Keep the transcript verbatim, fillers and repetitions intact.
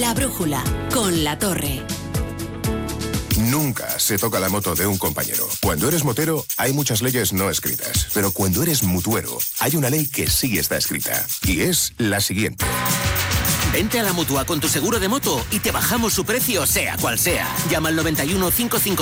La brújula, con La Torre. Nunca se toca la moto de un compañero. Cuando eres motero, hay muchas leyes no escritas. Pero cuando eres mutuero, hay una ley que sí está escrita. Y es la siguiente. Vente a la Mutua con tu seguro de moto y te bajamos su precio, sea cual sea. Llama al noventa y uno, cinco cinco